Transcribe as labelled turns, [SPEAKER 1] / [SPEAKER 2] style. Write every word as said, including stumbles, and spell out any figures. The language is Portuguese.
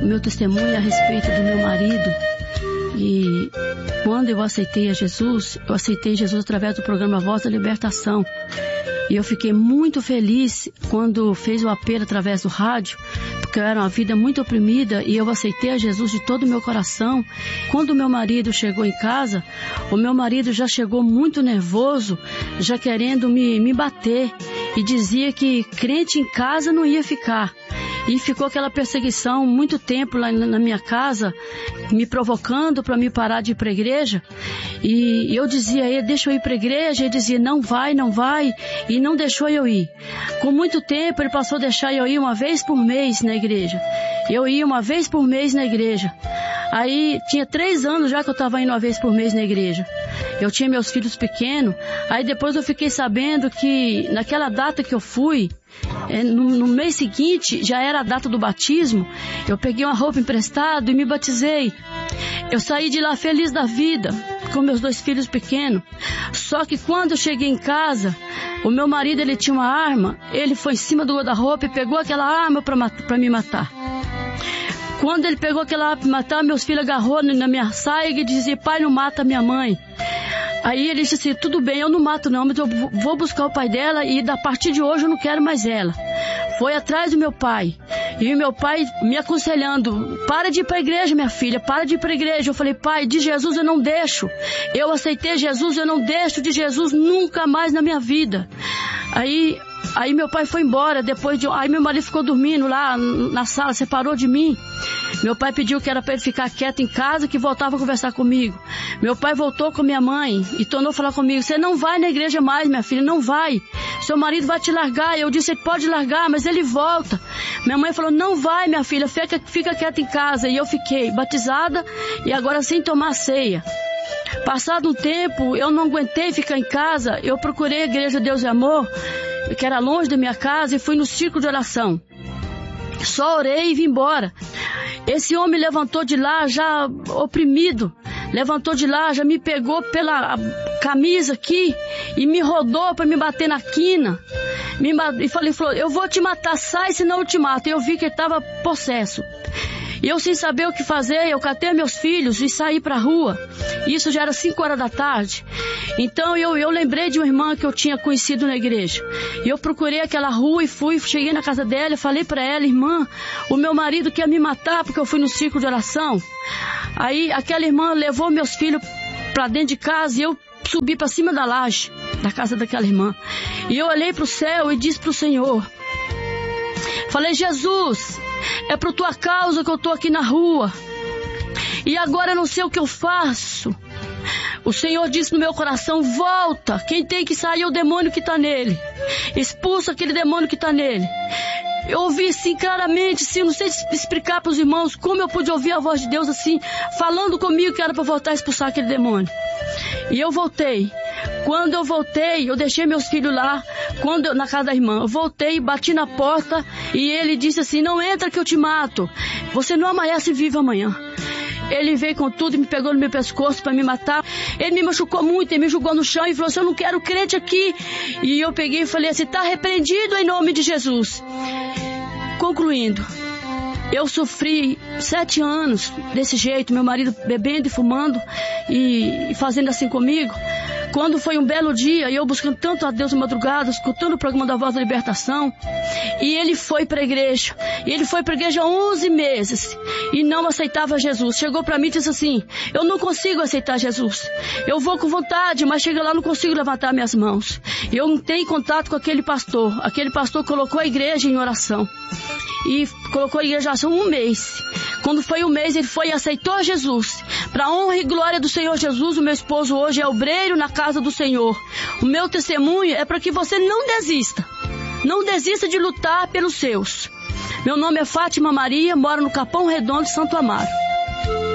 [SPEAKER 1] meu testemunho a respeito do meu marido. E quando eu aceitei a Jesus, eu aceitei Jesus através do programa Voz da Libertação. E eu fiquei muito feliz quando fez o apelo através do rádio, porque eu era uma vida muito oprimida e eu aceitei a Jesus de todo o meu coração. Quando o meu marido chegou em casa, o meu marido já chegou muito nervoso, já querendo me, me bater, e dizia que crente em casa não ia ficar. E ficou aquela perseguição muito tempo lá na minha casa, me provocando para me parar de ir para a igreja. E eu dizia a ele, deixa eu ir para a igreja. Ele dizia, não vai, não vai. E não deixou eu ir. Com muito tempo, ele passou a deixar eu ir uma vez por mês na igreja. Eu ia uma vez por mês na igreja. Aí, tinha três anos já que eu estava indo uma vez por mês na igreja. Eu tinha meus filhos pequenos. Aí depois eu fiquei sabendo que naquela data que eu fui, É, no, no mês seguinte, já era a data do batismo. Eu peguei uma roupa emprestada e me batizei. Eu saí de lá feliz da vida, com meus dois filhos pequenos. Só que quando eu cheguei em casa, o meu marido, ele tinha uma arma. Ele foi em cima do guarda-roupa e pegou aquela arma para me matar. Quando ele pegou aquela arma para me matar, meus filhos agarrou na minha saia e diziam, pai, não mata minha mãe. Aí ele disse assim, tudo bem, eu não mato não, mas eu vou buscar o pai dela e a partir de hoje eu não quero mais ela. Foi atrás do meu pai. E o meu pai me aconselhando, para de ir para a igreja, minha filha, para de ir para a igreja. Eu falei, pai, de Jesus eu não deixo. Eu aceitei Jesus, eu não deixo de Jesus nunca mais na minha vida. Aí, aí meu pai foi embora, depois de... Aí meu marido ficou dormindo lá na sala, separou de mim. Meu pai pediu que era para ele ficar quieto em casa, que voltava a conversar comigo. Meu pai voltou com minha mãe e tornou a falar comigo, você não vai na igreja mais, minha filha, não vai. Seu marido vai te largar. Eu disse, ele pode largar, mas ele volta. Minha mãe falou, não vai, minha filha, fica, fica quieta em casa. E eu fiquei batizada e agora sem tomar ceia. Passado um tempo, eu não aguentei ficar em casa, eu procurei a Igreja Deus e Amor, que era longe da minha casa, e fui no círculo de oração. Só orei e vim embora. Esse homem levantou de lá já oprimido, levantou de lá, já me pegou pela camisa aqui e me rodou para me bater na quina. Me, e falei, falou, eu vou te matar, sai senão eu te mato. E eu vi que ele estava possesso. E eu sem saber o que fazer, eu catei meus filhos e saí para a rua. Isso já era cinco horas da tarde. Então eu, eu lembrei de uma irmã que eu tinha conhecido na igreja. E eu procurei aquela rua e fui, cheguei na casa dela e falei para ela, irmã, o meu marido quer me matar porque eu fui no círculo de oração. Aí aquela irmã levou meus filhos para dentro de casa e eu subi para cima da laje da casa daquela irmã. E eu olhei para o céu e disse para o Senhor, falei, Jesus, é por tua causa que eu estou aqui na rua. E agora eu não sei o que eu faço. O Senhor disse no meu coração, volta. Quem tem que sair é o demônio que está nele. Expulsa aquele demônio que está nele. Eu ouvi assim claramente, assim, não sei explicar para os irmãos como eu pude ouvir a voz de Deus assim, falando comigo que era para voltar a expulsar aquele demônio. E eu voltei. Quando eu voltei, eu deixei meus filhos lá, quando eu, na casa da irmã. Eu voltei, bati na porta e ele disse assim, não entra que eu te mato. Você não amanhece vivo amanhã. Ele veio com tudo e me pegou no meu pescoço para me matar. Ele me machucou muito, ele me jogou no chão e falou assim, eu não quero crente aqui. E eu peguei e falei assim, está repreendido em nome de Jesus. Concluindo, eu sofri sete anos desse jeito, meu marido bebendo e fumando e, e fazendo assim comigo. Quando foi um belo dia, eu buscando tanto a Deus de madrugada, escutando o programa da Voz da Libertação, e ele foi para a igreja. E ele foi para a igreja há onze meses e não aceitava Jesus. Chegou para mim e disse assim, eu não consigo aceitar Jesus. Eu vou com vontade, mas chega lá não consigo levantar minhas mãos. Eu não tenho contato com aquele pastor. Aquele pastor colocou a igreja em oração. E colocou a igreja em oração um mês. Quando foi um mês, ele foi e aceitou Jesus. Para a honra e glória do Senhor Jesus, o meu esposo hoje é obreiro na casa do Senhor. O meu testemunho é para que você não desista. Não desista de lutar pelos seus. Meu nome é Fátima Maria, moro no Capão Redondo, Santo Amaro.